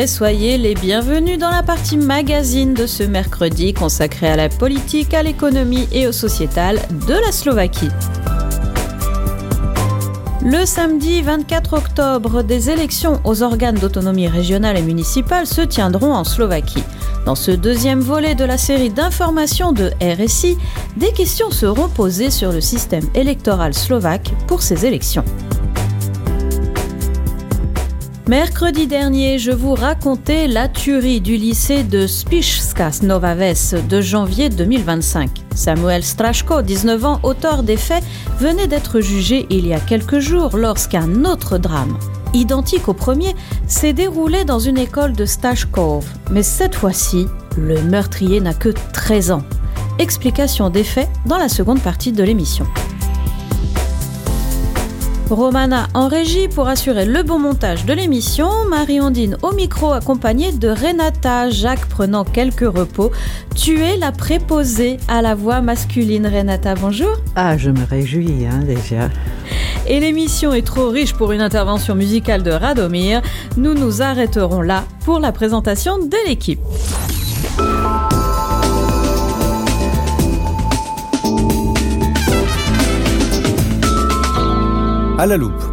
Soyez les bienvenus dans la partie magazine de ce mercredi consacrée à la politique, à l'économie et au sociétal de la Slovaquie. Le samedi 24 octobre, des élections aux organes d'autonomie régionale et municipale se tiendront en Slovaquie. Dans ce deuxième volet de la série d'informations de RSI, des questions seront posées sur le système électoral slovaque pour ces élections. Mercredi dernier, je vous racontais la tuerie du lycée de Spišská Nová Ves de janvier 2025. Samuel Straško, 19 ans, auteur des faits, venait d'être jugé il y a quelques jours lorsqu'un autre drame, identique au premier, s'est déroulé dans une école de Staškov. Mais cette fois-ci, le meurtrier n'a que 13 ans. Explication des faits dans la seconde partie de l'émission. Romana en régie pour assurer le bon montage de l'émission, Marie-Ondine au micro accompagnée de Renata, Jacques prenant quelques repos. Tu es la préposée à la voix masculine. Renata, bonjour. Ah, je me réjouis déjà. Et l'émission est trop riche pour une intervention musicale de Radomir. Nous nous arrêterons là pour la présentation de l'équipe. À la loupe.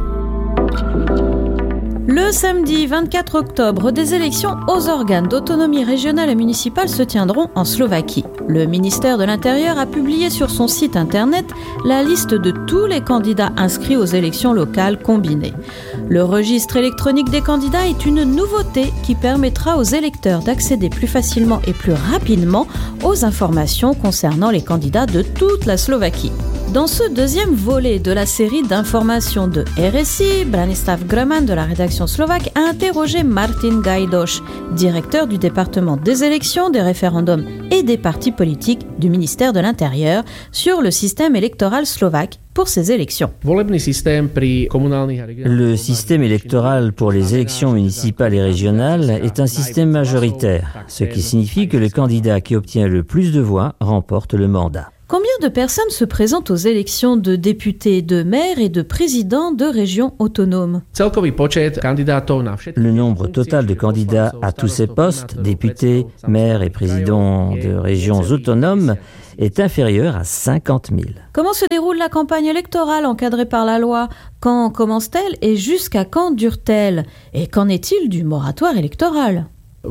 Le samedi 24 octobre, des élections aux organes d'autonomie régionale et municipale se tiendront en Slovaquie. Le ministère de l'Intérieur a publié sur son site internet la liste de tous les candidats inscrits aux élections locales combinées. Le registre électronique des candidats est une nouveauté qui permettra aux électeurs d'accéder plus facilement et plus rapidement aux informations concernant les candidats de toute la Slovaquie. Dans ce deuxième volet de la série d'informations de RSI, Branislav Groman de la rédaction slovaque a interrogé Martin Gajdoš, directeur du département des élections, des référendums et des partis politiques du ministère de l'Intérieur, sur le système électoral slovaque pour ces élections. Le système électoral pour les élections municipales et régionales est un système majoritaire, ce qui signifie que le candidat qui obtient le plus de voix remporte le mandat. Combien de personnes se présentent aux élections de députés, de maires et de présidents de régions autonomes? Le nombre total de candidats à tous ces postes, députés, maires et présidents de régions autonomes, est inférieur à 50 000. Comment se déroule la campagne électorale encadrée par la loi? Quand commence-t-elle et jusqu'à quand dure-t-elle? Et qu'en est-il du moratoire électoral?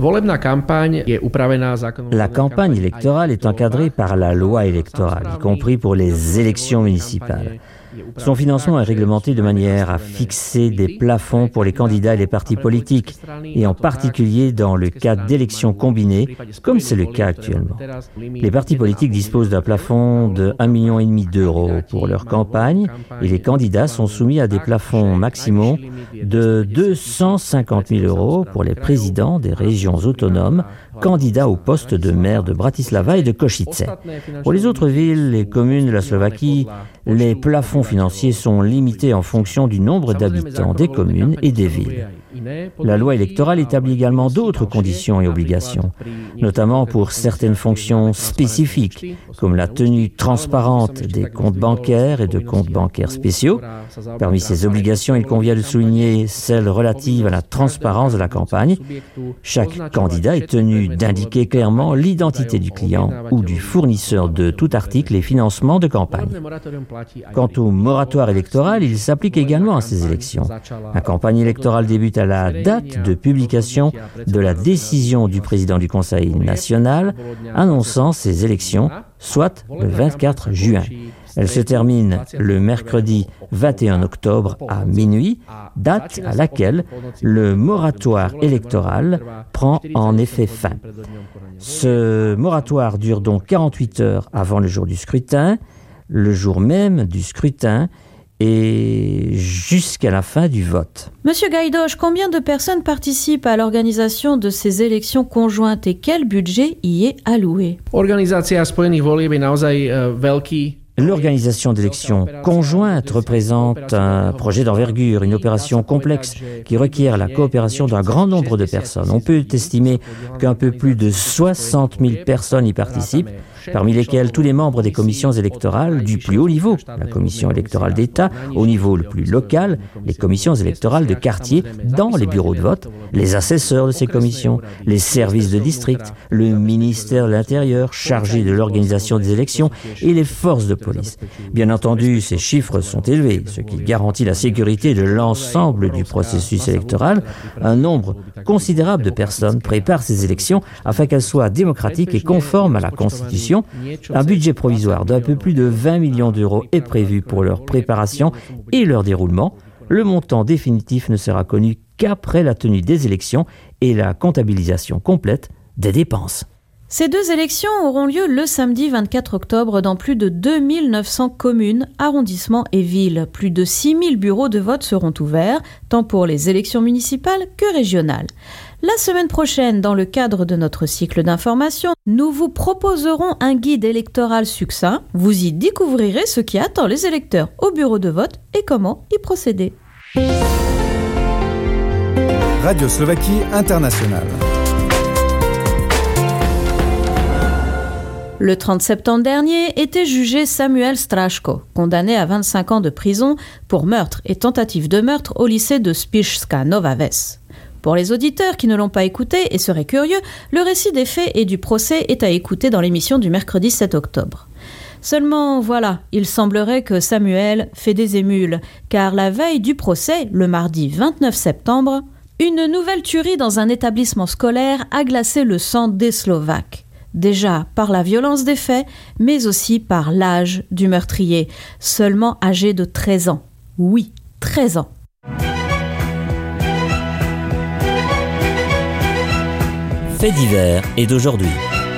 La campagne électorale est encadrée par la loi électorale, y compris pour les élections municipales. Son financement est réglementé de manière à fixer des plafonds pour les candidats et les partis politiques, et en particulier dans le cas d'élections combinées, comme c'est le cas actuellement. Les partis politiques disposent d'un plafond de 1,5 million d'euros pour leur campagne, et les candidats sont soumis à des plafonds maximaux de 250 000 euros pour les présidents des régions autonomes, candidats au poste de maire de Bratislava et de Košice. Pour les autres villes et communes de la Slovaquie, les plafonds financiers sont limités en fonction du nombre d'habitants des communes et des villes. La loi électorale établit également d'autres conditions et obligations, notamment pour certaines fonctions spécifiques, comme la tenue transparente des comptes bancaires et de comptes bancaires spéciaux. Parmi ces obligations, il convient de souligner celles relatives à la transparence de la campagne. Chaque candidat est tenu d'indiquer clairement l'identité du client ou du fournisseur de tout article et financement de campagne. Quant au moratoire électoral, il s'applique également à ces élections. La campagne électorale débute à la date de publication de la décision du président du Conseil national annonçant ces élections, soit le 24 juin. Elle se termine le mercredi 21 octobre à minuit, date à laquelle le moratoire électoral prend en effet fin. Ce moratoire dure donc 48 heures avant le jour du scrutin, le jour même du scrutin et jusqu'à la fin du vote. Monsieur Gajdoš, combien de personnes participent à l'organisation de ces élections conjointes et quel budget y est alloué? L'organisation d'élections conjointes représente un projet d'envergure, une opération complexe qui requiert la coopération d'un grand nombre de personnes. On peut estimer qu'un peu plus de 60 000 personnes y participent, parmi lesquels tous les membres des commissions électorales du plus haut niveau, la commission électorale d'État, au niveau le plus local, les commissions électorales de quartier dans les bureaux de vote, les assesseurs de ces commissions, les services de district, le ministère de l'Intérieur chargé de l'organisation des élections et les forces de police. Bien entendu, ces chiffres sont élevés, ce qui garantit la sécurité de l'ensemble du processus électoral. Un nombre considérable de personnes préparent ces élections afin qu'elles soient démocratiques et conformes à la Constitution. Un budget provisoire d'un peu plus de 20 millions d'euros est prévu pour leur préparation et leur déroulement. Le montant définitif ne sera connu qu'après la tenue des élections et la comptabilisation complète des dépenses. Ces deux élections auront lieu le samedi 24 octobre dans plus de 2900 communes, arrondissements et villes. Plus de 6000 bureaux de vote seront ouverts, tant pour les élections municipales que régionales. La semaine prochaine, dans le cadre de notre cycle d'information, nous vous proposerons un guide électoral succinct. Vous y découvrirez ce qui attend les électeurs au bureau de vote et comment y procéder. Radio Slovaquie Internationale. Le 30 septembre dernier était jugé Samuel Straško, condamné à 25 ans de prison pour meurtre et tentative de meurtre au lycée de Spišská Nová Ves. Pour les auditeurs qui ne l'ont pas écouté et seraient curieux, le récit des faits et du procès est à écouter dans l'émission du mercredi 7 octobre. Seulement, voilà, il semblerait que Samuel fait des émules, car la veille du procès, le mardi 29 septembre, une nouvelle tuerie dans un établissement scolaire a glacé le sang des Slovaques. Déjà par la violence des faits, mais aussi par l'âge du meurtrier, seulement âgé de 13 ans. Oui, 13 ans. Fait divers et d'aujourd'hui.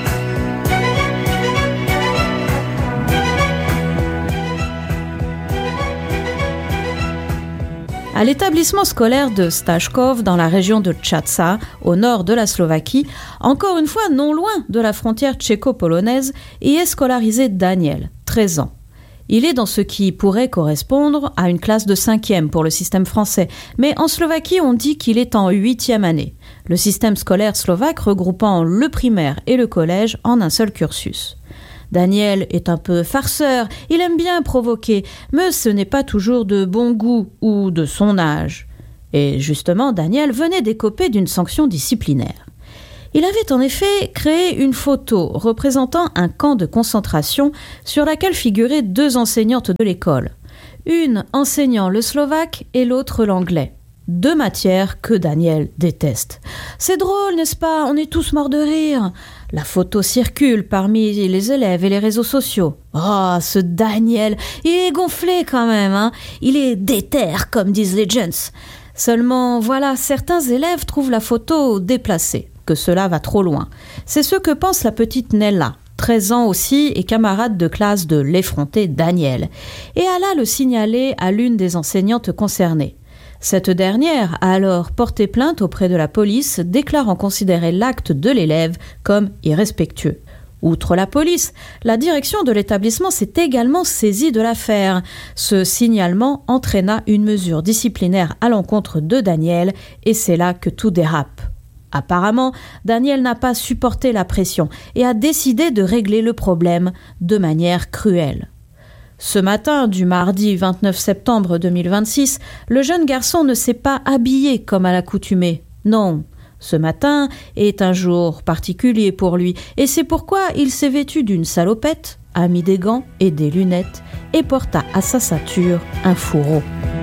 À l'établissement scolaire de Staškov, dans la région de Čaca, au nord de la Slovaquie, encore une fois non loin de la frontière tchéco-polonaise, y est scolarisé Daniel, 13 ans. Il est dans ce qui pourrait correspondre à une classe de 5e pour le système français, mais en Slovaquie on dit qu'il est en 8e année. Le système scolaire slovaque regroupant le primaire et le collège en un seul cursus. Daniel est un peu farceur, il aime bien provoquer, mais ce n'est pas toujours de bon goût ou de son âge. Et justement, Daniel venait d'écoper d'une sanction disciplinaire. Il avait en effet créé une photo représentant un camp de concentration sur laquelle figuraient deux enseignantes de l'école. Une enseignant le slovaque et l'autre l'anglais. Deux matières que Daniel déteste. C'est drôle, n'est-ce pas? On est tous morts de rire. La photo circule parmi les élèves et les réseaux sociaux. Oh, ce Daniel, il est gonflé quand même, hein. Il est déter, comme disent les jeunes. Seulement, voilà, certains élèves trouvent la photo déplacée, que cela va trop loin. C'est ce que pense la petite Nella, 13 ans aussi et camarade de classe de l'effronté Daniel. Et alla le signaler à l'une des enseignantes concernées. Cette dernière a alors porté plainte auprès de la police, déclarant considérer l'acte de l'élève comme irrespectueux. Outre la police, la direction de l'établissement s'est également saisie de l'affaire. Ce signalement entraîna une mesure disciplinaire à l'encontre de Daniel et c'est là que tout dérape. Apparemment, Daniel n'a pas supporté la pression et a décidé de régler le problème de manière cruelle. Ce matin du mardi 29 septembre 2026, le jeune garçon ne s'est pas habillé comme à l'accoutumée. Non, ce matin est un jour particulier pour lui et c'est pourquoi il s'est vêtu d'une salopette, a mis des gants et des lunettes et porta à sa ceinture un fourreau.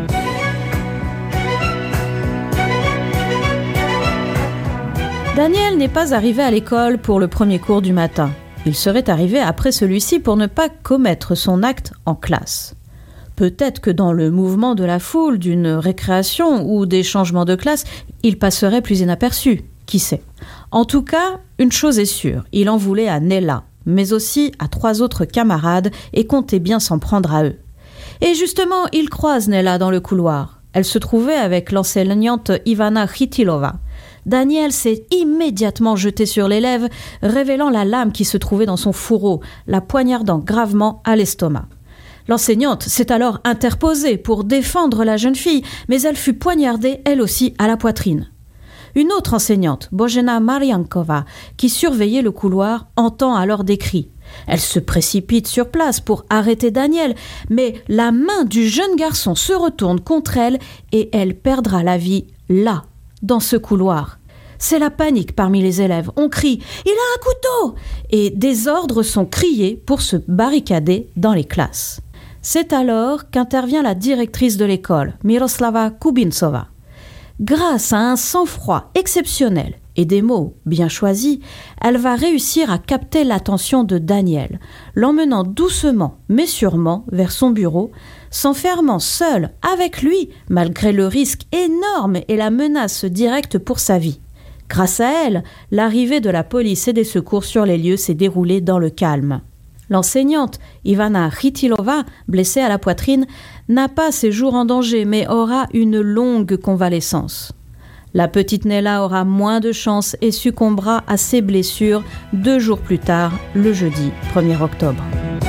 Daniel n'est pas arrivé à l'école pour le premier cours du matin. Il serait arrivé après celui-ci pour ne pas commettre son acte en classe. Peut-être que dans le mouvement de la foule, d'une récréation ou des changements de classe, il passerait plus inaperçu, qui sait. En tout cas, une chose est sûre, il en voulait à Nella, mais aussi à 3 autres camarades et comptait bien s'en prendre à eux. Et justement, il croise Nella dans le couloir. Elle se trouvait avec l'enseignante Ivana Chytilova. Daniel s'est immédiatement jeté sur l'élève, révélant la lame qui se trouvait dans son fourreau, la poignardant gravement à l'estomac. L'enseignante s'est alors interposée pour défendre la jeune fille, mais elle fut poignardée elle aussi à la poitrine. Une autre enseignante, Božena Mariankova, qui surveillait le couloir, entend alors des cris. Elle se précipite sur place pour arrêter Daniel, mais la main du jeune garçon se retourne contre elle et elle perdra la vie là, dans ce couloir. C'est la panique parmi les élèves. On crie « Il a un couteau !» et des ordres sont criés pour se barricader dans les classes. C'est alors qu'intervient la directrice de l'école, Miroslava Kubintsova. Grâce à un sang-froid exceptionnel et des mots bien choisis, elle va réussir à capter l'attention de Daniel, l'emmenant doucement mais sûrement vers son bureau, s'enfermant seul avec lui malgré le risque énorme et la menace directe pour sa vie. Grâce à elle, l'arrivée de la police et des secours sur les lieux s'est déroulée dans le calme. L'enseignante, Ivana Chytilova, blessée à la poitrine, n'a pas ses jours en danger, mais aura une longue convalescence. La petite Nella aura moins de chance et succombera à ses blessures 2 jours plus tard, le jeudi 1er octobre.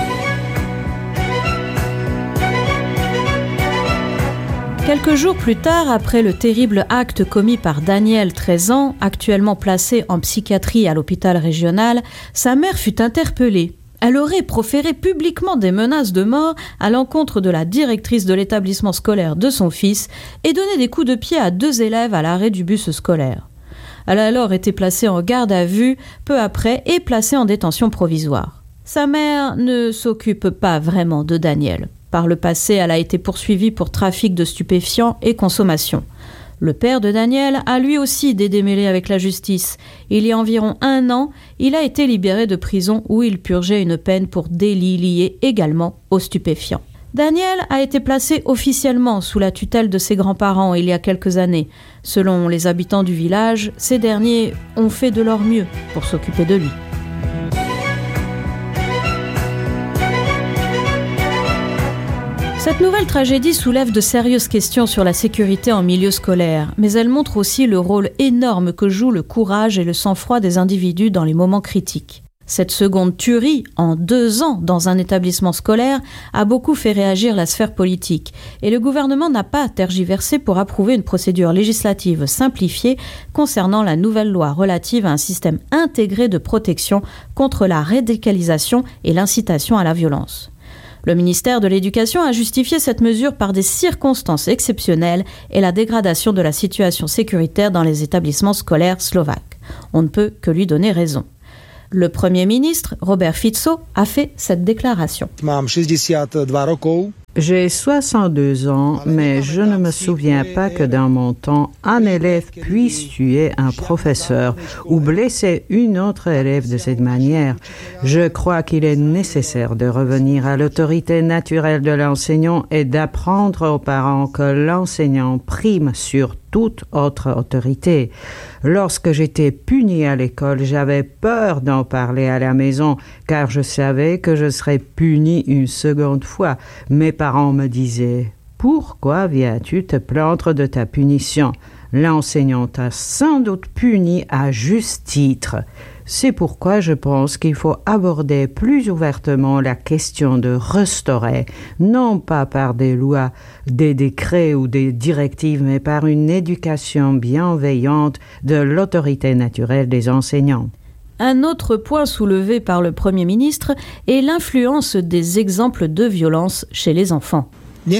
Quelques jours plus tard, après le terrible acte commis par Daniel, 13 ans, actuellement placé en psychiatrie à l'hôpital régional, sa mère fut interpellée. Elle aurait proféré publiquement des menaces de mort à l'encontre de la directrice de l'établissement scolaire de son fils et donné des coups de pied à 2 élèves à l'arrêt du bus scolaire. Elle a alors été placée en garde à vue peu après et placée en détention provisoire. Sa mère ne s'occupe pas vraiment de Daniel. Par le passé, elle a été poursuivie pour trafic de stupéfiants et consommation. Le père de Daniel a lui aussi des démêlés avec la justice. Il y a environ 1 an, il a été libéré de prison où il purgeait une peine pour délit lié également aux stupéfiants. Daniel a été placé officiellement sous la tutelle de ses grands-parents il y a quelques années. Selon les habitants du village, ces derniers ont fait de leur mieux pour s'occuper de lui. Cette nouvelle tragédie soulève de sérieuses questions sur la sécurité en milieu scolaire, mais elle montre aussi le rôle énorme que joue le courage et le sang-froid des individus dans les moments critiques. Cette seconde tuerie, en 2 ans dans un établissement scolaire, a beaucoup fait réagir la sphère politique, et le gouvernement n'a pas tergiversé pour approuver une procédure législative simplifiée concernant la nouvelle loi relative à un système intégré de protection contre la radicalisation et l'incitation à la violence. Le ministère de l'Éducation a justifié cette mesure par des circonstances exceptionnelles et la dégradation de la situation sécuritaire dans les établissements scolaires slovaques. On ne peut que lui donner raison. Le Premier ministre, Robert Fico, a fait cette déclaration. J'ai 62 ans, mais je ne me souviens pas que dans mon temps, un élève puisse tuer un professeur ou blesser une autre élève de cette manière. Je crois qu'il est nécessaire de revenir à l'autorité naturelle de l'enseignant et d'apprendre aux parents que l'enseignant prime sur toute autre autorité. Lorsque j'étais puni à l'école, j'avais peur d'en parler à la maison, car je savais que je serais puni une seconde fois. Mes parents me disaient « Pourquoi viens-tu te plaindre de ta punition ? L'enseignant t'a sans doute puni à juste titre. » C'est pourquoi je pense qu'il faut aborder plus ouvertement la question de restaurer, non pas par des lois, des décrets ou des directives, mais par une éducation bienveillante de l'autorité naturelle des enseignants. Un autre point soulevé par le Premier ministre est l'influence des exemples de violence chez les enfants.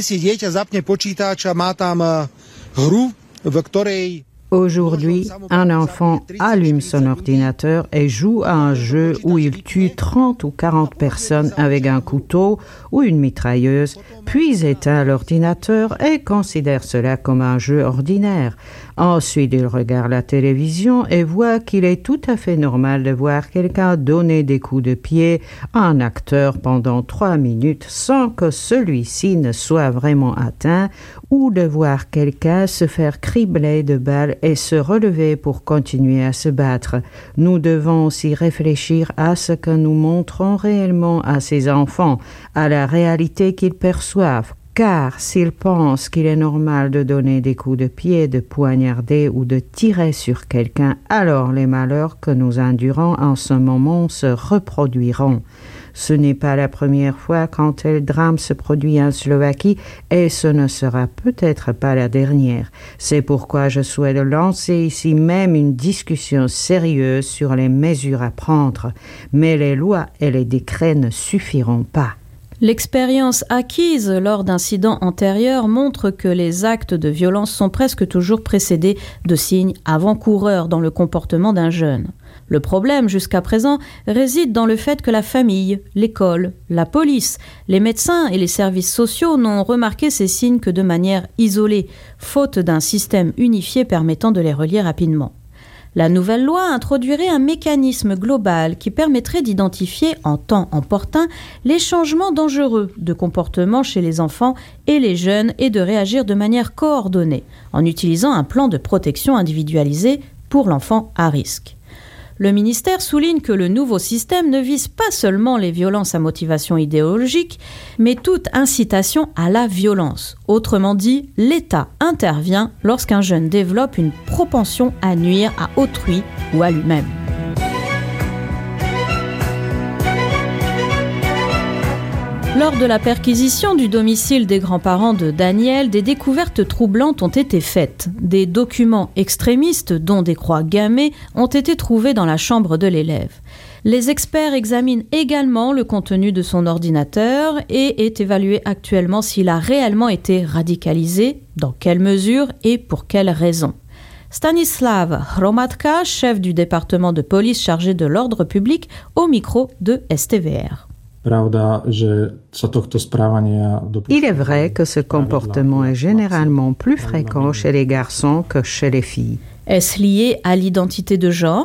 Aujourd'hui, un enfant allume son ordinateur et joue à un jeu où il tue 30 ou 40 personnes avec un couteau ou une mitrailleuse, puis éteint l'ordinateur et considère cela comme un jeu ordinaire. Ensuite, il regarde la télévision et voit qu'il est tout à fait normal de voir quelqu'un donner des coups de pied à un acteur pendant 3 minutes sans que celui-ci ne soit vraiment atteint, ou de voir quelqu'un se faire cribler de balles et se relever pour continuer à se battre. Nous devons aussi réfléchir à ce que nous montrons réellement à ces enfants, à la réalité qu'ils perçoivent. Car s'ils pensent qu'il est normal de donner des coups de pied, de poignarder ou de tirer sur quelqu'un, alors les malheurs que nous endurons en ce moment se reproduiront. Ce n'est pas la première fois qu'un tel drame se produit en Slovaquie et ce ne sera peut-être pas la dernière. C'est pourquoi je souhaite lancer ici même une discussion sérieuse sur les mesures à prendre. Mais les lois et les décrets ne suffiront pas. L'expérience acquise lors d'incidents antérieurs montre que les actes de violence sont presque toujours précédés de signes avant-coureurs dans le comportement d'un jeune. Le problème, jusqu'à présent, réside dans le fait que la famille, l'école, la police, les médecins et les services sociaux n'ont remarqué ces signes que de manière isolée, faute d'un système unifié permettant de les relier rapidement. La nouvelle loi introduirait un mécanisme global qui permettrait d'identifier en temps opportun les changements dangereux de comportement chez les enfants et les jeunes et de réagir de manière coordonnée en utilisant un plan de protection individualisé pour l'enfant à risque. Le ministère souligne que le nouveau système ne vise pas seulement les violences à motivation idéologique, mais toute incitation à la violence. Autrement dit, l'État intervient lorsqu'un jeune développe une propension à nuire à autrui ou à lui-même. Lors de la perquisition du domicile des grands-parents de Daniel, des découvertes troublantes ont été faites. Des documents extrémistes, dont des croix gammées, ont été trouvés dans la chambre de l'élève. Les experts examinent également le contenu de son ordinateur et est évalué actuellement s'il a réellement été radicalisé, dans quelle mesure et pour quelles raisons. Stanislav Hromadka, chef du département de police chargé de l'ordre public, au micro de STVR. Il est vrai que ce comportement est généralement plus fréquent chez les garçons que chez les filles. Est-ce lié à l'identité de genre ?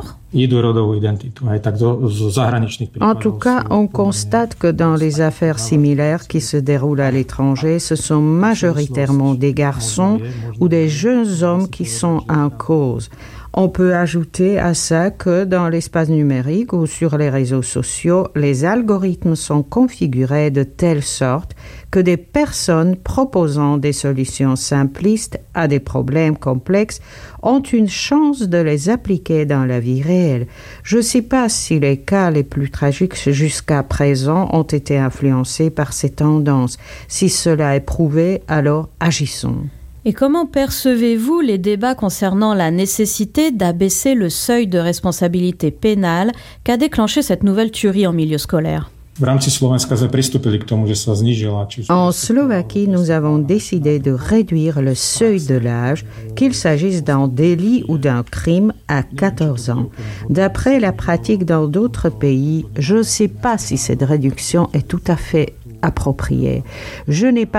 En tout cas, on constate que dans les affaires similaires qui se déroulent à l'étranger, ce sont majoritairement des garçons ou des jeunes hommes qui sont en cause. On peut ajouter à ça que dans l'espace numérique ou sur les réseaux sociaux, les algorithmes sont configurés de telle sorte que des personnes proposant des solutions simplistes à des problèmes complexes ont une chance de les appliquer dans la vie réelle. Je ne sais pas si les cas les plus tragiques jusqu'à présent ont été influencés par ces tendances. Si cela est prouvé, alors agissons. Et comment percevez-vous les débats concernant la nécessité d'abaisser le seuil de responsabilité pénale qu'a déclenché cette nouvelle tuerie en milieu scolaire ? En Slovaquie, nous avons décidé de réduire le seuil de l'âge, qu'il s'agisse d'un délit ou d'un crime, à 14 ans. D'après la pratique dans d'autres pays, je ne sais pas si cette réduction est tout à fait appropriée. Je n'ai pas